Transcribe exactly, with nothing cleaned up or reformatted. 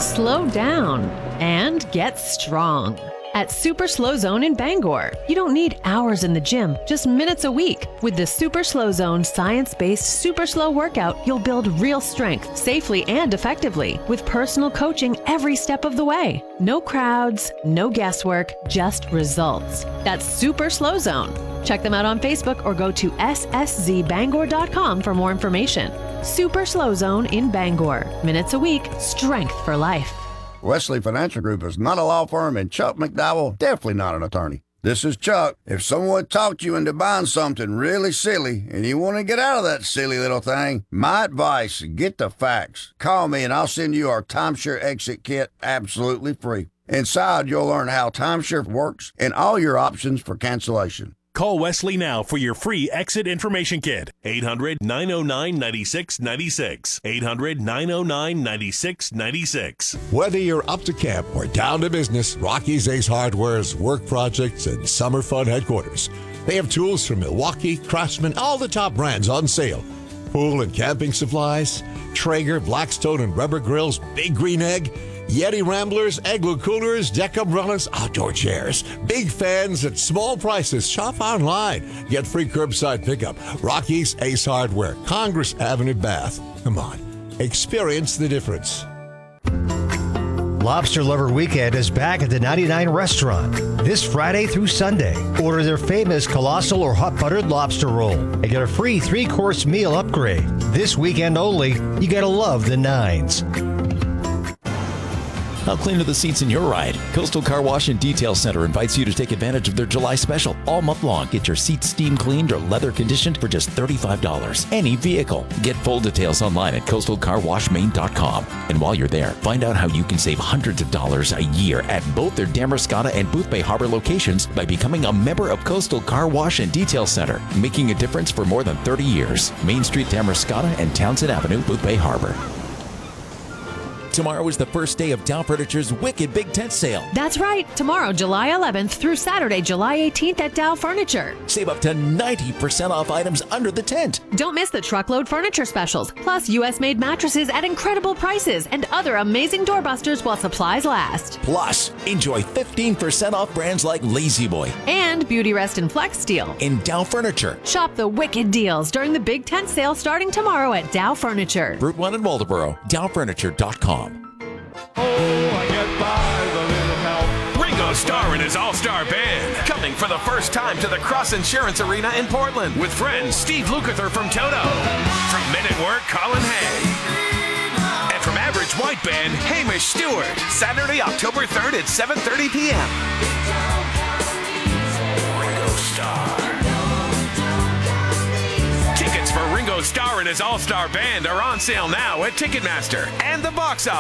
slow down, and get strong. At Super Slow Zone in Bangor, you don't need hours in the gym, just minutes a week. With the Super Slow Zone science-based Super Slow workout, you'll build real strength safely and effectively with personal coaching every step of the way. No crowds, no guesswork, just results. That's Super Slow Zone. Check them out on Facebook or go to s s z bangor dot com for more information. Super Slow Zone in Bangor. Minutes a week, strength for life. Wesley Financial Group is not a law firm, and Chuck McDowell definitely not an attorney. This is Chuck. If someone talked you into buying something really silly and you want to get out of that silly little thing, my advice, get the facts. Call me and I'll send you our timeshare exit kit absolutely free. Inside, you'll learn how timeshare works and all your options for cancellation. Call Wesley now for your free exit information kit. eight hundred, nine oh nine, nine six nine six. eight hundred, nine oh nine, nine six nine six. Whether you're up to camp or down to business, Rocky's Ace Hardware's work projects and summer fun headquarters. They have tools from Milwaukee, Craftsman, all the top brands on sale. Pool and camping supplies, Traeger, Blackstone and rubber grills, Big Green Egg, Yeti Ramblers, Igloo Coolers, deck umbrellas, outdoor chairs. Big fans at small prices. Shop online. Get free curbside pickup. Rocky's Ace Hardware, Congress Avenue, Bath. Come on. Experience the difference. Lobster Lover Weekend is back at the ninety-nine Restaurant this Friday through Sunday. Order their famous colossal or hot buttered lobster roll and get a free three-course meal upgrade. This weekend only, you gotta love the Nines. How clean are the seats in your ride? Coastal Car Wash and Detail Center invites you to take advantage of their July special. All month long, get your seats steam cleaned or leather conditioned for just thirty-five dollars. Any vehicle. Get full details online at coastal car wash maine dot com. And while you're there, find out how you can save hundreds of dollars a year at both their Damariscotta and Boothbay Harbor locations by becoming a member of Coastal Car Wash and Detail Center, making a difference for more than thirty years. Main Street, Damariscotta, and Townsend Avenue, Boothbay Harbor. Tomorrow is the first day of Dow Furniture's Wicked Big Tent Sale. That's right. Tomorrow, July eleventh through Saturday, July eighteenth at Dow Furniture. Save up to ninety percent off items under the tent. Don't miss the truckload furniture specials, plus U S made mattresses at incredible prices and other amazing doorbusters while supplies last. Plus, enjoy fifteen percent off brands like Lazy Boy and Beauty Rest and Flex Steel in Dow Furniture. Shop the wicked deals during the Big Tent Sale starting tomorrow at Dow Furniture. Route one in Waldoboro, dow furniture dot com. Oh, I get by the little help. Ringo Starr and his all-star band coming for the first time to the Cross Insurance Arena in Portland with friends Steve Lukather from Toto, from Men at Work, Colin Hay, and from Average White Band, Hamish Stewart. Saturday, October third at seven thirty p.m. Ringo Starr. Tickets for Ringo Starr and his all-star band are on sale now at Ticketmaster and the box office.